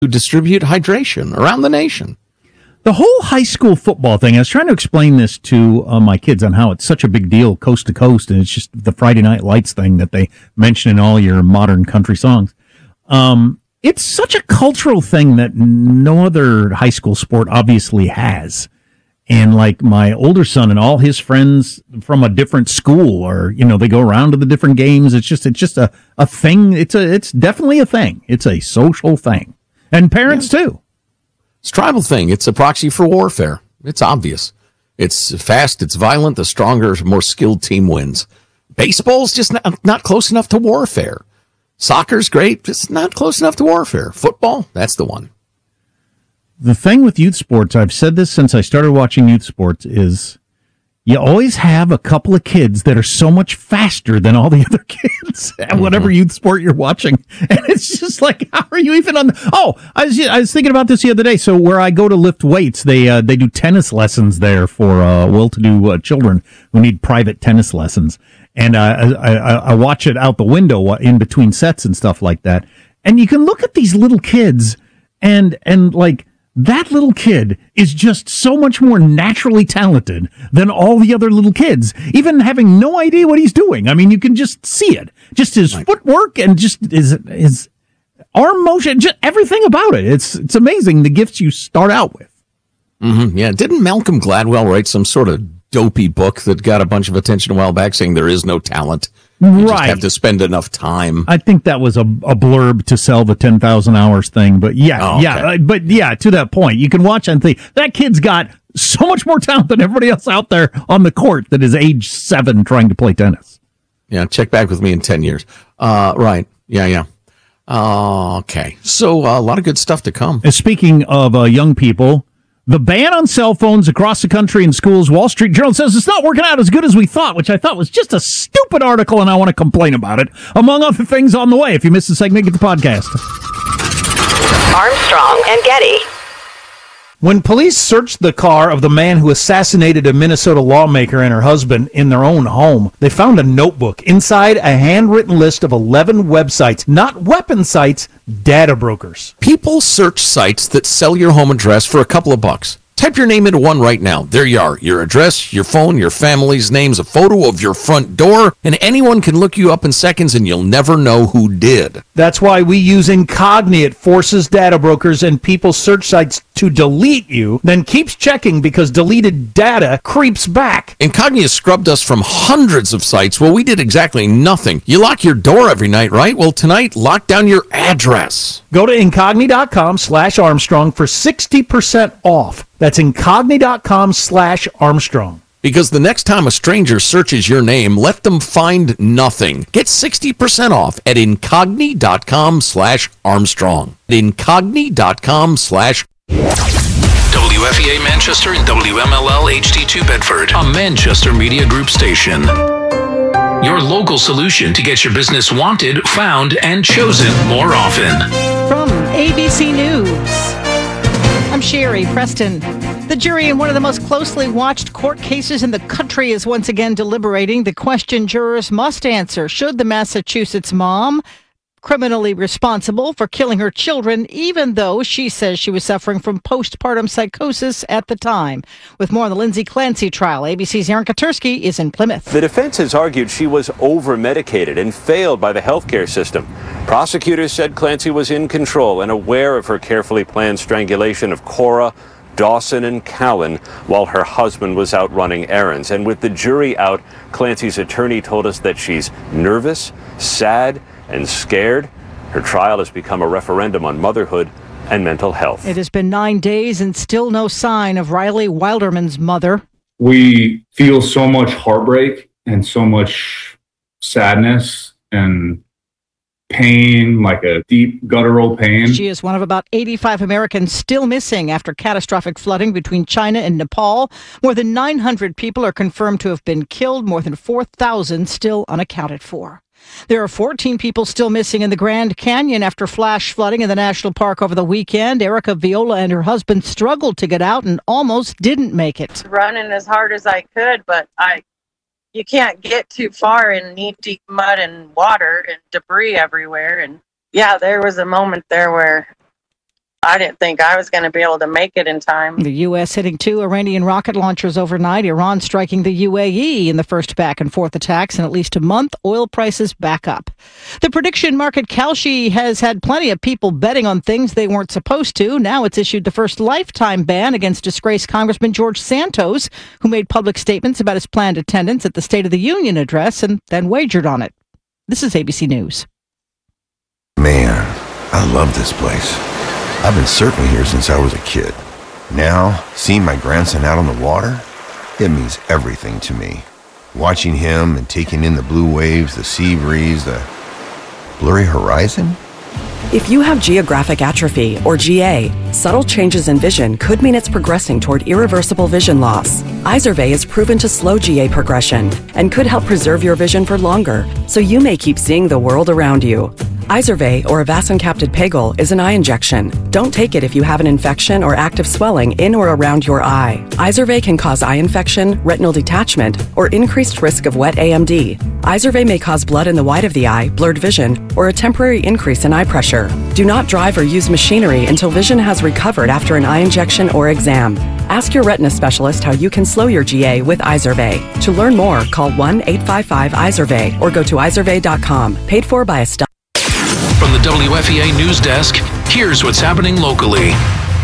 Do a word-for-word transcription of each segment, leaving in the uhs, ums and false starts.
to distribute hydration around the nation. The whole high school football thing, I was trying to explain this to uh, my kids on how it's such a big deal coast to coast, and it's just the Friday Night Lights thing that they mention in all your modern country songs. Um, it's such a cultural thing that no other high school sport obviously has. And like my older son and all his friends from a different school, or, you know, they go around to the different games. It's just, it's just a, a thing. It's a, it's definitely a thing. It's a social thing. And parents yeah. too. It's a tribal thing. It's a proxy for warfare. It's obvious. It's fast. It's violent. The stronger, more skilled team wins. Baseball's just not, not close enough to warfare. Soccer's great. It's not close enough to warfare. Football, that's the one. The thing with youth sports, I've said this since I started watching youth sports, is you always have a couple of kids that are so much faster than all the other kids at whatever mm-hmm. youth sport you're watching. And it's just like, how are you even on the... Oh, I was I was thinking about this the other day. So where I go to lift weights, they uh, they do tennis lessons there for uh, well-to-do uh, children who need private tennis lessons. And uh, I, I, I watch it out the window in between sets and stuff like that. And you can look at these little kids and and like... That little kid is just so much more naturally talented than all the other little kids, even having no idea what he's doing. I mean, you can just see it. Just his right. footwork and just his, his arm motion, just everything about it. It's it's amazing the gifts you start out with. Mm-hmm. Yeah. Didn't Malcolm Gladwell write some sort of dopey book that got a bunch of attention a while back saying there is no talent? You right. just have to spend enough time. I think that was a, a blurb to sell the ten thousand hours thing. But yeah, oh, okay. yeah, but yeah, to that point, you can watch and think that kid's got so much more talent than everybody else out there on the court that is age seven trying to play tennis. Yeah, check back with me in ten years. Uh, right. Yeah, yeah. Uh, okay. So uh, a lot of good stuff to come. And speaking of uh, young people, the ban on cell phones across the country in schools, Wall Street Journal says it's not working out as good as we thought, which I thought was just a stupid article, and I want to complain about it, among other things on the way. If you missed the segment, get the podcast. Armstrong and Getty. When police searched the car of the man who assassinated a Minnesota lawmaker and her husband in their own home, they found a notebook. Inside, a handwritten list of eleven websites, not weapon sites, data brokers. People search sites that sell your home address for a couple of bucks. Type your name into one right now. There you are. Your address, your phone, your family's names, a photo of your front door, and anyone can look you up in seconds and you'll never know who did. That's why we use Incogni. It forces data brokers and people's search sites to delete you, then keeps checking because deleted data creeps back. Incogni has scrubbed us from hundreds of sites. Well, we did exactly nothing. You lock your door every night, right? Well, tonight, lock down your address. Go to Incogni.com slash Armstrong for sixty percent off. That's Incogni.com slash Armstrong. Because the next time a stranger searches your name, let them find nothing. Get sixty percent off at Incogni.com slash Armstrong. Incogni.com slash W F E A Manchester and W M L L H D two Bedford, a Manchester Media Group station. Your local solution to get your business wanted, found, and chosen more often. From A B C News, I'm Sherry Preston. The jury in one of the most closely watched court cases in the country is once again deliberating the question jurors must answer. Should the Massachusetts mom criminally responsible for killing her children, even though she says she was suffering from postpartum psychosis at the time? With more on the Lindsay Clancy trial, A B C's Aaron Katursky is in Plymouth. The defense has argued she was over-medicated and failed by the healthcare system. Prosecutors said Clancy was in control and aware of her carefully planned strangulation of Cora, Dawson, and Callan while her husband was out running errands. And with the jury out, Clancy's attorney told us that she's nervous, sad, and scared. Her trial has become a referendum on motherhood and mental health. It has been nine days and still no sign of Riley Wilderman's mother. We feel so much heartbreak and so much sadness and pain, like a deep guttural pain. She is one of about eighty-five Americans still missing after catastrophic flooding between China and Nepal. More than nine hundred people are confirmed to have been killed, more than four thousand still unaccounted for. There are fourteen people still missing in the Grand Canyon after flash flooding in the national park over the weekend. Erica Viola and her husband struggled to get out and almost didn't make it. Running as hard as I could, but I, you can't get too far in knee-deep mud and water and debris everywhere. And yeah, there was a moment there where I didn't think I was going to be able to make it in time. The U S hitting two Iranian rocket launchers overnight. Iran striking the U A E in the first back and forth attacks in at least a month. Oil prices back up. The prediction market Kalshi has had plenty of people betting on things they weren't supposed to. Now it's issued the first lifetime ban against disgraced Congressman George Santos, who made public statements about his planned attendance at the State of the Union address and then wagered on it. This is A B C News. Man, I love this place. I've been surfing here since I was a kid. Now, seeing my grandson out on the water, it means everything to me. Watching him and taking in the blue waves, the sea breeze, the blurry horizon. If you have geographic atrophy, or G A, subtle changes in vision could mean it's progressing toward irreversible vision loss. Izervay is proven to slow G A progression and could help preserve your vision for longer, so you may keep seeing the world around you. Izervay, or avacincaptad pegol, is an eye injection. Don't take it if you have an infection or active swelling in or around your eye. Izervay can cause eye infection, retinal detachment, or increased risk of wet A M D. Izervay may cause blood in the white of the eye, blurred vision, or a temporary increase in eye pressure. Do not drive or use machinery until vision has recovered after an eye injection or exam. Ask your retina specialist how you can slow your G A with Izervay. To learn more, call one eight five five Izervay or go to izervay dot com. Paid for by a stop. From the W F E A News Desk, here's what's happening locally.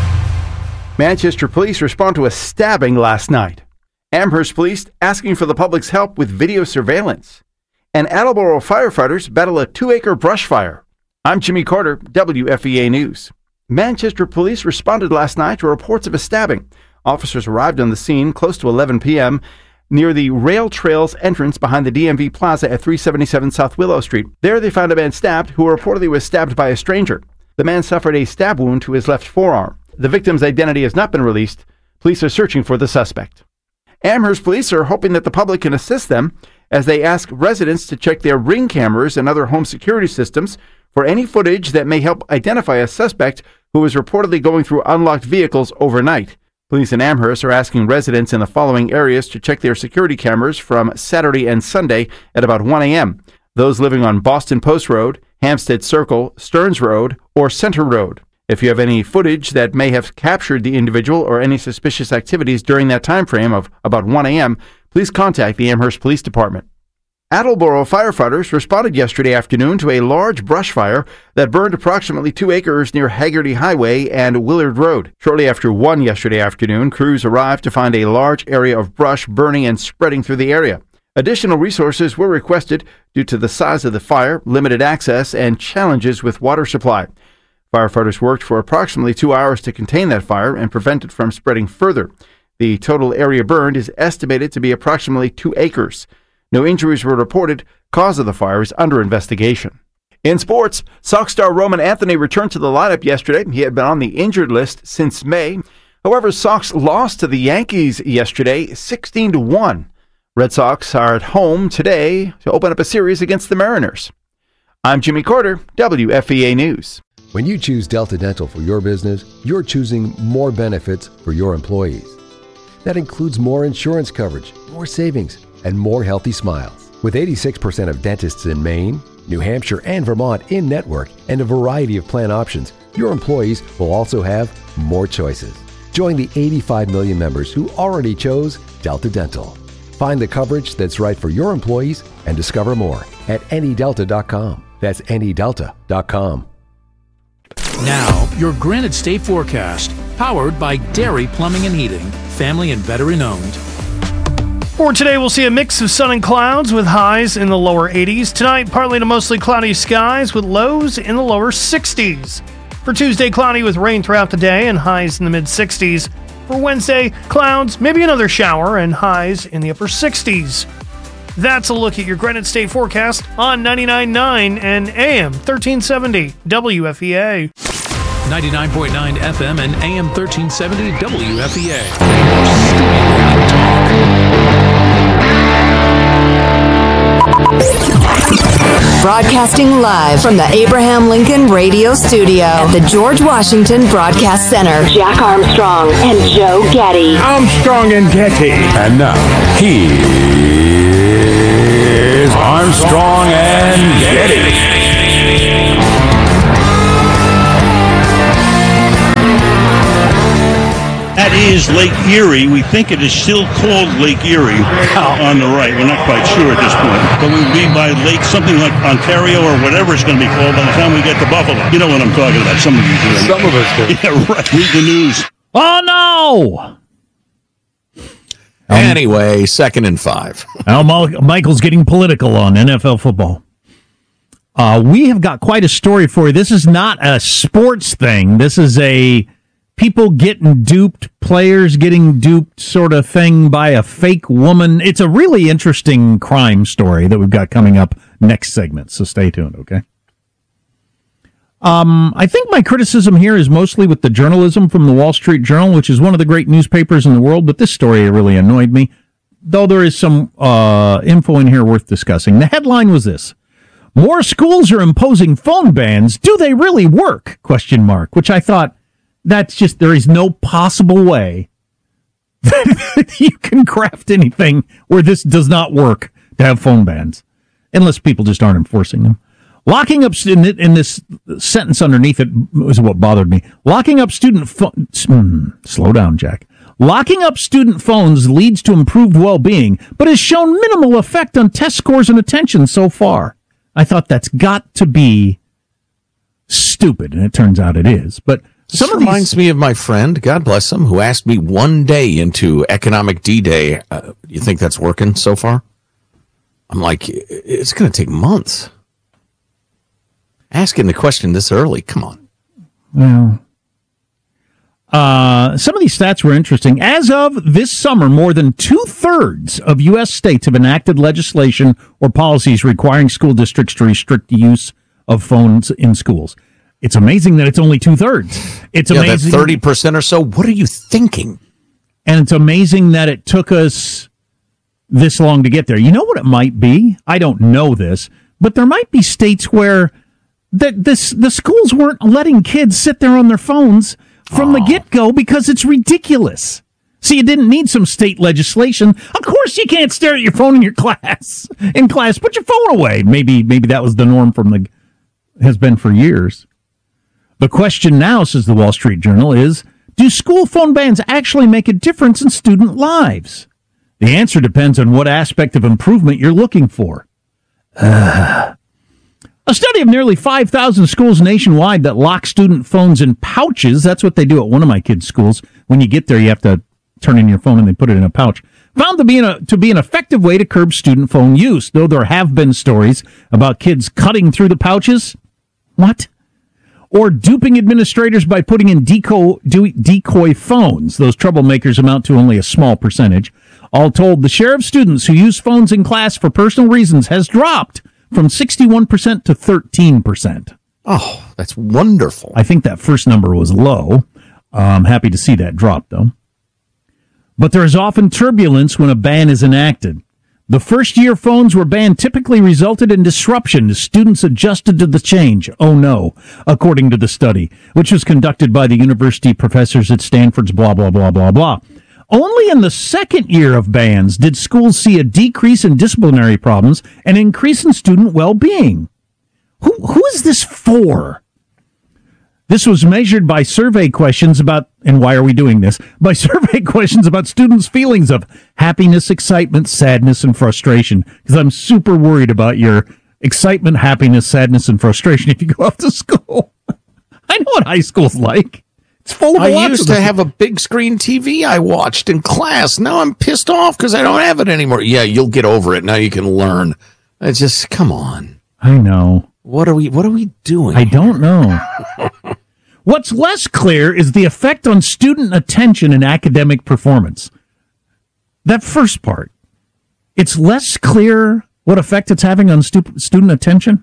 Manchester police respond to a stabbing last night. Amherst police asking for the public's help with video surveillance. And Attleboro firefighters battle a two-acre brush fire. I'm Jimmy Carter, W F E A News. Manchester police responded last night to reports of a stabbing. Officers arrived on the scene close to eleven p.m. near the Rail Trails entrance behind the D M V Plaza at three seventy-seven South Willow Street. There they found a man stabbed who reportedly was stabbed by a stranger. The man suffered a stab wound to his left forearm. The victim's identity has not been released. Police are searching for the suspect. Amherst police are hoping that the public can assist them as they ask residents to check their Ring cameras and other home security systems for any footage that may help identify a suspect who is reportedly going through unlocked vehicles overnight. Police in Amherst are asking residents in the following areas to check their security cameras from Saturday and Sunday at about one a.m. Those living on Boston Post Road, Hampstead Circle, Stearns Road, or Center Road. If you have any footage that may have captured the individual or any suspicious activities during that time frame of about one a.m., please contact the Amherst Police Department. Attleboro firefighters responded yesterday afternoon to a large brush fire that burned approximately two acres near Haggerty Highway and Willard Road. Shortly after one yesterday afternoon, crews arrived to find a large area of brush burning and spreading through the area. Additional resources were requested due to the size of the fire, limited access, and challenges with water supply. Firefighters worked for approximately two hours to contain that fire and prevent it from spreading further. The total area burned is estimated to be approximately two acres. No injuries were reported. Cause of the fire is under investigation. In sports, Sox star Roman Anthony returned to the lineup yesterday. He had been on the injured list since May. However, Sox lost to the Yankees yesterday, sixteen to one. Red Sox are at home today to open up a series against the Mariners. I'm Jimmy Carter, W F E A News. When you choose Delta Dental for your business, you're choosing more benefits for your employees. That includes more insurance coverage, more savings, and more healthy smiles. With eighty-six percent of dentists in Maine, New Hampshire, and Vermont in network and a variety of plan options, your employees will also have more choices. Join the eighty-five million members who already chose Delta Dental. Find the coverage that's right for your employees and discover more at any delta dot com. That's any delta dot com. Now, your Granite State forecast, powered by Dairy Plumbing and Heating, family and veteran owned. For today, we'll see a mix of sun and clouds with highs in the lower eighties. Tonight, partly to mostly cloudy skies with lows in the lower sixties. For Tuesday, cloudy with rain throughout the day and highs in the mid-sixties. For Wednesday, clouds, maybe another shower, and highs in the upper sixties. That's a look at your Granite State forecast on ninety-nine point nine and A M thirteen seventy W F E A. ninety-nine point nine F M and A M thirteen seventy W F E A. Broadcasting live from the Abraham Lincoln Radio Studio at the George Washington Broadcast Center. Jack Armstrong and Joe Getty. Armstrong and Getty. And now, here's Armstrong and Getty. that is Lake Erie. We think it is still called Lake Erie on the right. We're not quite sure at this point. But we'll be by Lake something like Ontario or whatever it's going to be called by the time we get to Buffalo. You know what I'm talking about. Some of you do. Some of us do. Yeah, right. Read the news. Oh, no! Anyway, second and five. Al Michael's getting political on N F L football. Uh, we have got quite a story for you. This is not a sports thing. This is a people getting duped, players getting duped sort of thing by a fake woman. It's a really interesting crime story that we've got coming up next segment, so stay tuned, okay? Um, I think my criticism here is mostly with the journalism from the Wall Street Journal, which is one of the great newspapers in the world, but this story really annoyed me, though there is some uh, info in here worth discussing. The headline was this: more schools are imposing phone bans. Do they really work? Question mark, which I thought, that's just, there is no possible way that you can craft anything where this does not work to have phone bans, unless people just aren't enforcing them. Locking up, in, in this sentence underneath it was what bothered me. Locking up student phones, mm, slow down, Jack. Locking up student phones leads to improved well-being, but has shown minimal effect on test scores and attention so far. I thought that's got to be stupid, and it turns out it is. But some of these reminds me of my friend, God bless him, who asked me one day into Economic D-Day, uh, you think that's working so far? I'm like, it's going to take months. Asking the question this early, come on. Well, uh, some of these stats were interesting. As of this summer, more than two-thirds of U S states have enacted legislation or policies requiring school districts to restrict the use of phones in schools. It's amazing that it's only two-thirds. It's yeah, amazing. That thirty percent or so, what are you thinking? And it's amazing that it took us this long to get there. You know what it might be? I don't know this, but there might be states where the, this, the schools weren't letting kids sit there on their phones from oh. the get-go because it's ridiculous. So you didn't need some state legislation. Of course you can't stare at your phone in your class. In class, put your phone away. Maybe maybe that was the norm from the has been for years. The question now, says the Wall Street Journal, is, do school phone bans actually make a difference in student lives? The answer depends on what aspect of improvement you're looking for. Uh, a study of nearly five thousand schools nationwide that lock student phones in pouches, that's what they do at one of my kids' schools. When you get there, you have to turn in your phone and they put it in a pouch. Found to be, a, to be an effective way to curb student phone use, though there have been stories about kids cutting through the pouches. What? Or duping administrators by putting in decoy, decoy phones. Those troublemakers amount to only a small percentage. All told, the share of students who use phones in class for personal reasons has dropped from sixty-one percent to thirteen percent. Oh, that's wonderful. I think that first number was low. I'm happy to see that drop, though. But there is often turbulence when a ban is enacted. The first-year phones were banned typically resulted in disruption as students adjusted to the change. Oh, no, according to the study, which was conducted by the university professors at Stanford's blah, blah, blah, blah, blah. Only in the second year of bans did schools see a decrease in disciplinary problems and increase in student well-being. Who, who is this for? This was measured by survey questions about, and why are we doing this? By survey questions about students' feelings of happiness, excitement, sadness, and frustration. Because I'm super worried about your excitement, happiness, sadness, and frustration if you go off to school. I know what high school's like. It's full of I used to have a big screen T V I watched in class. Now I'm pissed off because I don't have it anymore. Yeah, you'll get over it. Now you can learn. It's just, come on. I know. What are we, what are we doing? I don't know. What's less clear is the effect on student attention and academic performance. That first part. It's less clear what effect it's having on stu- student attention.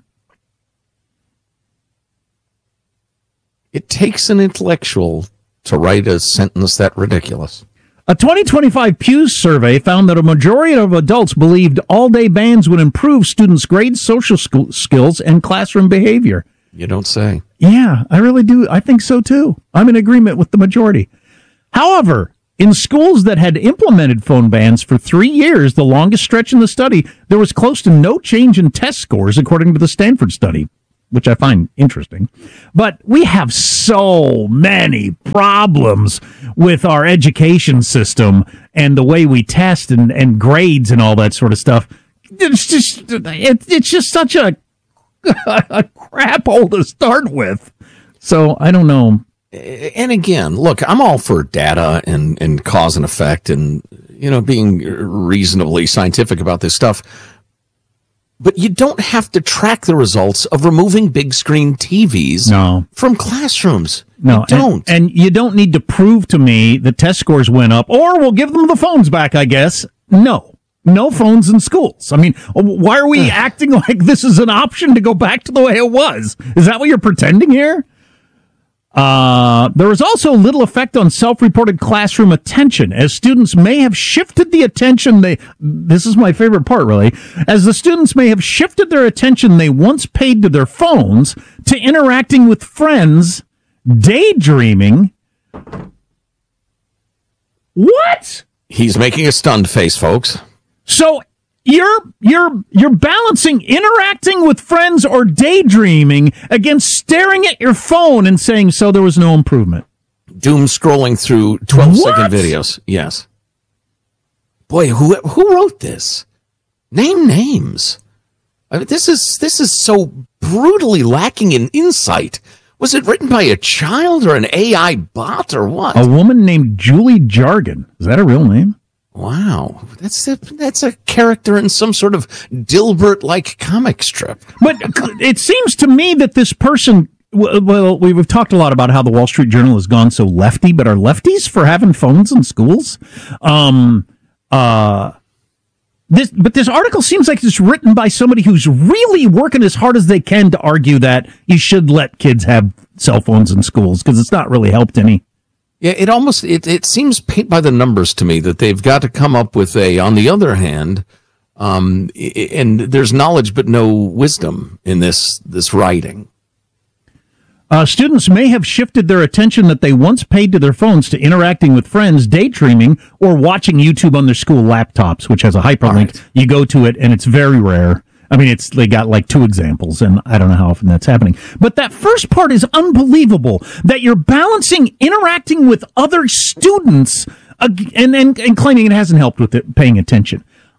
It takes an intellectual to write a sentence that ridiculous. A twenty twenty-five Pew survey found that a majority of adults believed all-day bans would improve students' grades, social sk- skills, and classroom behavior. You don't say. Yeah, I really do. I think so, too. I'm in agreement with the majority. However, in schools that had implemented phone bans for three years, the longest stretch in the study, there was close to no change in test scores, according to the Stanford study. which I find interesting. But we have so many problems with our education system and the way we test and, and grades and all that sort of stuff. It's just it, it's just such a, a crap hole to start with. So I don't know. And again, look, I'm all for data and, and cause and effect and, you know, being reasonably scientific about this stuff. But you don't have to track the results of removing big screen T Vs no. from classrooms. No, you don't. And, and you don't need to prove to me the test scores went up, or we'll give them the phones back, I guess. No. No phones in schools. I mean, why are we acting like this is an option to go back to the way it was? Is that what you're pretending here? Uh, there was also little effect on self-reported classroom attention, as students may have shifted the attention they, this is my favorite part really, as the students may have shifted their attention they once paid to their phones to interacting with friends, daydreaming. What? He's making a stunned face, folks. So You're you're you're balancing interacting with friends or daydreaming against staring at your phone and saying, so there was no improvement. Doom scrolling through twelve second videos. Yes. Boy, who who wrote this? Name names. I mean, this is this is so brutally lacking in insight. Was it written by a child or an A I bot or what? A woman named Julie Jargon. Is that a real name? Wow, that's a, that's a character in some sort of Dilbert-like comic strip. But it seems to me that this person, well, we've talked a lot about how the Wall Street Journal has gone so lefty, but are lefties for having phones in schools? Um, uh, this, but this article seems like it's written by somebody who's really working as hard as they can to argue that you should let kids have cell phones in schools, because it's not really helped any. Yeah, it almost, it, it seems paint by the numbers to me that they've got to come up with a, on the other hand, um, and there's knowledge but no wisdom in this, this writing. Uh, students may have shifted their attention that they once paid to their phones to interacting with friends, daydreaming, or watching YouTube on their school laptops, which has a hyperlink. Right. You go to it, and it's very rare. I mean, it's they got like two examples, and I don't know how often that's happening. But that first part is unbelievable, that you're balancing interacting with other students uh, and, and, and claiming it hasn't helped with it, paying attention.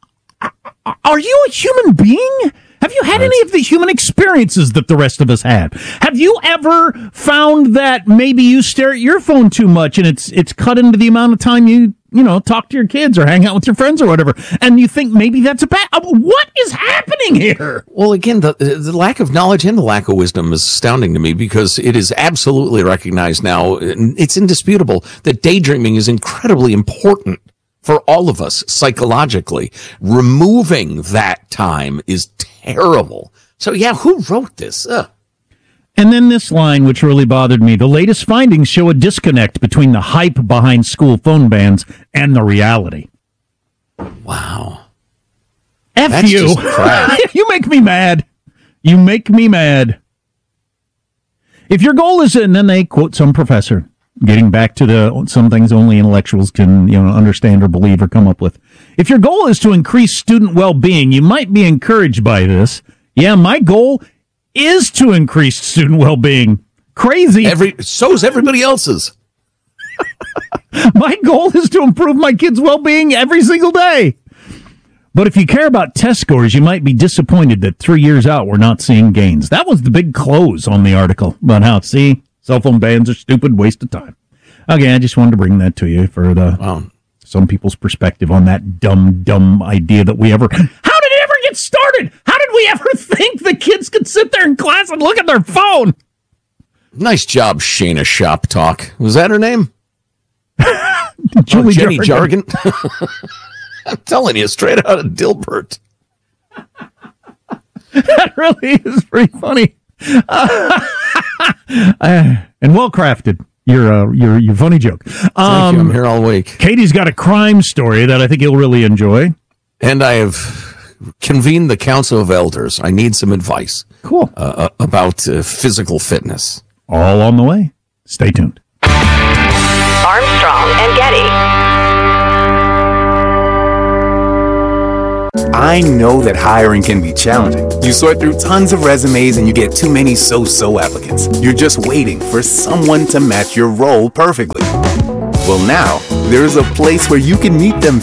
Are you a human being? Have you had any of the human experiences that the rest of us have? Have you ever found that maybe you stare at your phone too much and it's it's cut into the amount of time you, you know, talk to your kids or hang out with your friends or whatever, and you think maybe that's a bad... What is happening here? Well, again, the, the lack of knowledge and the lack of wisdom is astounding to me, because it is absolutely recognized now, it's indisputable, that daydreaming is incredibly important for all of us psychologically. Removing that time is terrible. So, yeah, who wrote this? Ugh. And then this line, which really bothered me. The latest findings show a disconnect between the hype behind school phone bans and the reality. Wow. F That's you. just crap. You make me mad. You make me mad. If your goal is, and then they quote some professor, getting back to the some things only intellectuals can, you know, understand or believe or come up with. If your goal is to increase student well-being, you might be encouraged by this. Yeah, my goal is to increase student well-being. Crazy. Every so's everybody else's. My goal is to improve my kids' well-being every single day. But if you care about test scores, you might be disappointed that three years out we're not seeing gains. That was the big close on the article about how, see, cell phone bans are stupid, waste of time. Okay, I just wanted to bring that to you for the wow. some people's perspective on that dumb, dumb idea that we ever... How did it ever get started? How did we ever think the kids could sit there in class and look at their phone? Nice job, Shayna Shop Talk. Was that her name? Julie oh, Jenny Jargon. Jargon. I'm telling you, straight out of Dilbert. That really is pretty funny. Uh, uh, and well crafted. Your uh, your your funny joke. Thank Um, you. I'm here all week. Katie's got a crime story that I think you'll really enjoy. And I have convened the Council of Elders. I need some advice. Cool. Uh, about uh, physical fitness. All on the way. Stay tuned. Armstrong and Getty. I know that hiring can be challenging, You sort through tons of resumes and you get too many so-so applicants. You're just waiting for someone to match your role perfectly. Well, now, there's a place where you can meet them